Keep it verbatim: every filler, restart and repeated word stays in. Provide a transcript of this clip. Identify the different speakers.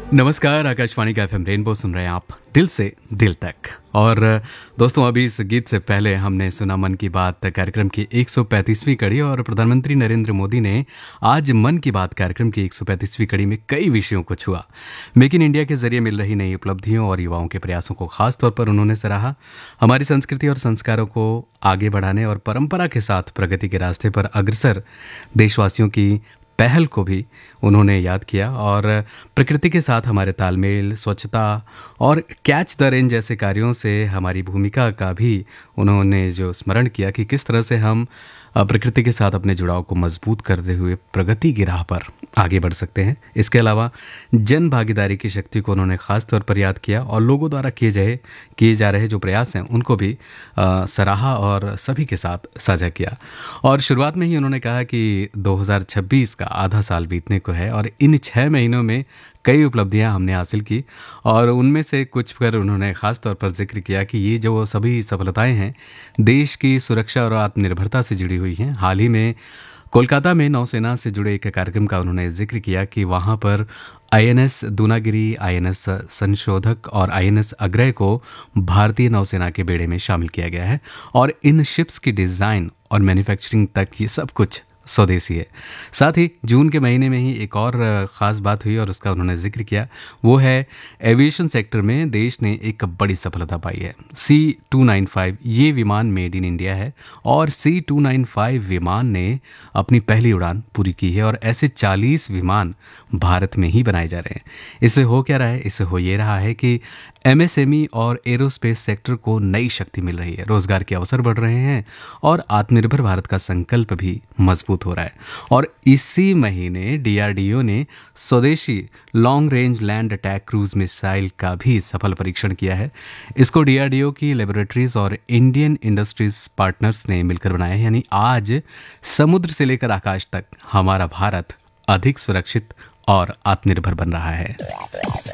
Speaker 1: नमस्कार, आकाशवाणी का FM rainbow सुन रहे हैं आप दिल से दिल तक। और दोस्तों, अभी इस गीत से पहले हमने सुना मन की बात कार्यक्रम की एक सौ पैंतीसवीं कड़ी, और प्रधानमंत्री नरेंद्र मोदी ने आज मन की बात कार्यक्रम की एक सौ पैंतीसवीं कड़ी में कई विषयों को छुआ। मेक इन इंडिया के जरिए मिल रही नई उपलब्धियों और युवाओं के प्रयासों को खास तौर पर उन्होंने सराहा। हमारी संस्कृति और संस्कारों को आगे बढ़ाने और परंपरा के साथ प्रगति के रास्ते पर अग्रसर देशवासियों की पहल को भी उन्होंने याद किया, और प्रकृति के साथ हमारे तालमेल, स्वच्छता और कैच द रेन जैसे कार्यों से हमारी भूमिका का भी उन्होंने जो स्मरण किया कि किस तरह से हम प्रकृति के साथ अपने जुड़ाव को मजबूत करते हुए प्रगति की राह पर आगे बढ़ सकते हैं। इसके अलावा जन भागीदारी की शक्ति को उन्होंने खास तौर पर याद किया, और लोगों द्वारा किए जाए किए जा रहे जो प्रयास हैं उनको भी आ, सराहा और सभी के साथ साझा किया। और शुरुआत में ही उन्होंने कहा कि दो हज़ार छब्बीस का आधा साल बीतने को है, और इन छः महीनों में कई उपलब्धियां हमने हासिल की, और उनमें से कुछ पर उन्होंने खास तौर पर जिक्र किया कि ये जो सभी सफलताएं हैं देश की सुरक्षा और आत्मनिर्भरता से जुड़ी हुई हैं। हाल ही में कोलकाता में नौसेना से जुड़े एक कार्यक्रम का उन्होंने जिक्र किया कि वहां पर आईएनएस दूनागिरी, आईएनएस संशोधक और आईएनएस अग्रय को भारतीय नौसेना के बेड़े में शामिल किया गया है, और इन शिप्स की डिज़ाइन और मैन्युफैक्चरिंग तक ये सब कुछ स्वदेशी है। साथ ही जून के महीने में ही एक और ख़ास बात हुई और उसका उन्होंने जिक्र किया, वो है एविएशन सेक्टर में देश ने एक बड़ी सफलता पाई है। सी टू नाइन फाइव ये विमान मेड इन इंडिया है, और सी टू नाइन फाइव विमान ने अपनी पहली उड़ान पूरी की है, और ऐसे चालीस विमान भारत में ही बनाए जा रहे हैं। इससे हो क्या रहा है? इससे हो ये रहा है कि एमएसएमई और एरोस्पेस सेक्टर को नई शक्ति मिल रही है, रोजगार के अवसर बढ़ रहे हैं, और आत्मनिर्भर भारत का संकल्प भी मजबूत हो रहा है। और इसी महीने डीआरडीओ ने स्वदेशी long range land attack cruise missile का भी सफल परीक्षण किया है। इसको डीआरडीओ की लेबोरेटरीज और इंडियन इंडस्ट्रीज पार्टनर्स ने मिलकर बनाया है। यानी आज समुद्र से लेकर आकाश तक हमारा भारत अधिक सुरक्षित और आत्मनिर्भर बन रहा है।